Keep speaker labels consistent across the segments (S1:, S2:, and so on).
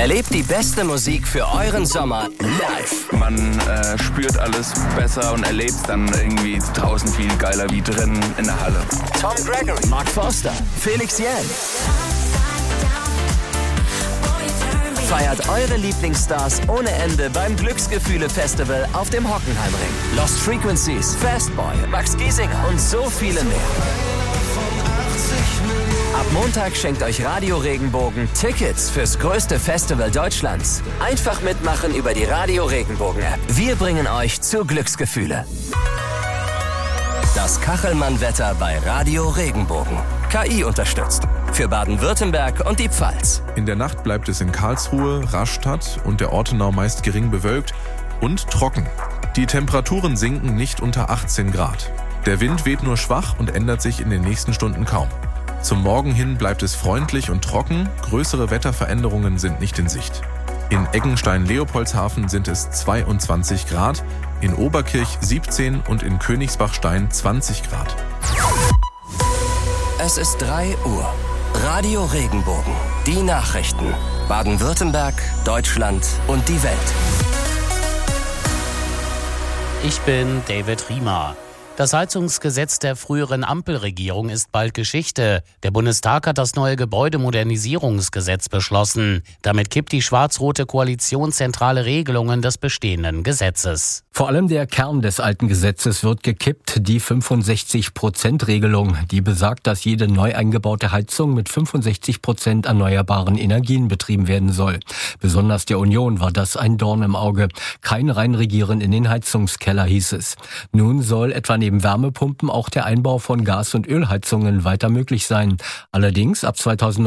S1: Erlebt die beste Musik für euren Sommer live.
S2: Man spürt alles besser und erlebt es dann irgendwie draußen viel geiler wie drin in der Halle.
S1: Tom Gregory, Mark Forster, Felix Jähn. Feiert eure Lieblingsstars ohne Ende beim Glücksgefühle-Festival auf dem Hockenheimring. Lost Frequencies, Fastboy, Max Giesinger und so viele mehr. Ab Montag schenkt euch Radio Regenbogen Tickets fürs größte Festival Deutschlands. Einfach mitmachen über die Radio Regenbogen-App. Wir bringen euch zu Glücksgefühle. Das Kachelmann-Wetter bei Radio Regenbogen. KI unterstützt. Für Baden-Württemberg und die Pfalz.
S3: In der Nacht bleibt es in Karlsruhe, Rastatt und der Ortenau meist gering bewölkt und trocken. Die Temperaturen sinken nicht unter 18 Grad. Der Wind weht nur schwach und ändert sich in den nächsten Stunden kaum. Zum Morgen hin bleibt es freundlich und trocken, größere Wetterveränderungen sind nicht in Sicht. In Eggenstein-Leopoldshafen sind es 22 Grad, in Oberkirch 17 und in Königsbachstein 20 Grad.
S1: Es ist 3 Uhr. Radio Regenbogen. Die Nachrichten. Baden-Württemberg, Deutschland und die Welt.
S4: Ich bin David Riemer. Das Heizungsgesetz der früheren Ampelregierung ist bald Geschichte. Der Bundestag hat das neue Gebäudemodernisierungsgesetz beschlossen. Damit kippt die schwarz-rote Koalition zentrale Regelungen des bestehenden Gesetzes.
S5: Vor allem der Kern des alten Gesetzes wird gekippt, die 65%-Regelung. Die besagt, dass jede neu eingebaute Heizung mit 65% erneuerbaren Energien betrieben werden soll. Besonders der Union war das ein Dorn im Auge. Kein Reinregieren in den Heizungskeller, hieß es. Nun soll etwa neben Wärmepumpen auch der Einbau von Gas- und Ölheizungen weiter möglich sein. Allerdings ab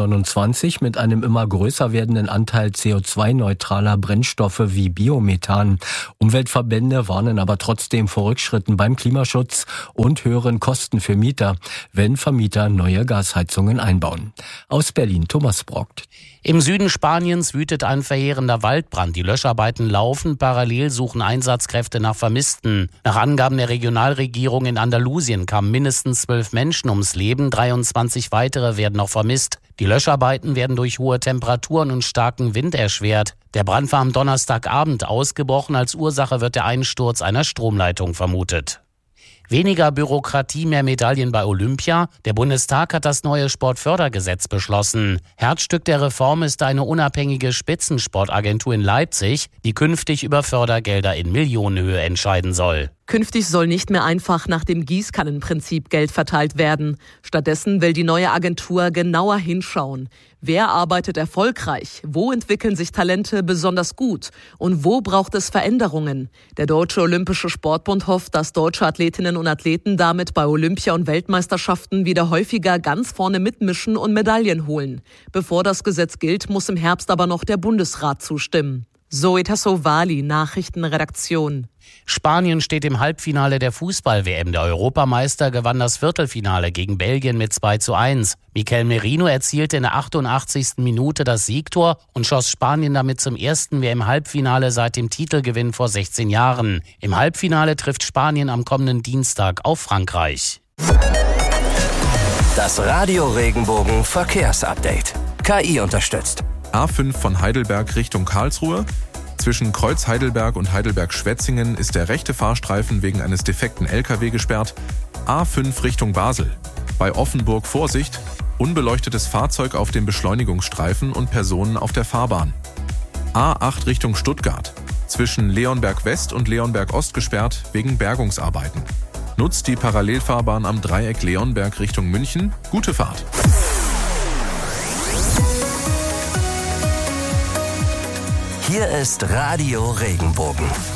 S5: 2029 mit einem immer größer werdenden Anteil CO2-neutraler Brennstoffe wie Biomethan. Umweltverbände warnen aber trotzdem vor Rückschritten beim Klimaschutz und höheren Kosten für Mieter, wenn Vermieter neue Gasheizungen einbauen. Aus Berlin, Thomas Brockt.
S4: Im Süden Spaniens wütet ein verheerender Waldbrand. Die Löscharbeiten laufen. Parallel suchen Einsatzkräfte nach Vermissten. Nach Angaben der Regionalregierung in Andalusien kamen mindestens 12 Menschen ums Leben. 23 weitere werden noch vermisst. Die Löscharbeiten werden durch hohe Temperaturen und starken Wind erschwert. Der Brand war am Donnerstagabend ausgebrochen. Als Ursache wird der Einsturz einer Stromleitung vermutet. Weniger Bürokratie, mehr Medaillen bei Olympia. Der Bundestag hat das neue Sportfördergesetz beschlossen. Herzstück der Reform ist eine unabhängige Spitzensportagentur in Leipzig, die künftig über Fördergelder in Millionenhöhe entscheiden soll.
S6: Künftig soll nicht mehr einfach nach dem Gießkannenprinzip Geld verteilt werden. Stattdessen will die neue Agentur genauer hinschauen. Wer arbeitet erfolgreich? Wo entwickeln sich Talente besonders gut? Und wo braucht es Veränderungen? Der Deutsche Olympische Sportbund hofft, dass deutsche Athletinnen und Athleten damit bei Olympia- und Weltmeisterschaften wieder häufiger ganz vorne mitmischen und Medaillen holen. Bevor das Gesetz gilt, muss im Herbst aber noch der Bundesrat zustimmen. Zoe Tassovali, Nachrichtenredaktion.
S4: Spanien steht im Halbfinale der Fußball-WM. Der Europameister gewann das Viertelfinale gegen Belgien mit 2:1. Mikel Merino erzielte in der 88. Minute das Siegtor und schoss Spanien damit zum ersten WM-Halbfinale seit dem Titelgewinn vor 16 Jahren. Im Halbfinale trifft Spanien am kommenden Dienstag auf Frankreich.
S1: Das Radio Regenbogen Verkehrsupdate. KI unterstützt.
S3: A5 von Heidelberg Richtung Karlsruhe. Zwischen Kreuz Heidelberg und Heidelberg-Schwetzingen ist der rechte Fahrstreifen wegen eines defekten LKW gesperrt. A5 Richtung Basel. Bei Offenburg Vorsicht. Unbeleuchtetes Fahrzeug auf dem Beschleunigungsstreifen und Personen auf der Fahrbahn. A8 Richtung Stuttgart. Zwischen Leonberg West und Leonberg Ost gesperrt wegen Bergungsarbeiten. Nutzt die Parallelfahrbahn am Dreieck Leonberg Richtung München. Gute Fahrt.
S1: Hier ist Radio Regenbogen.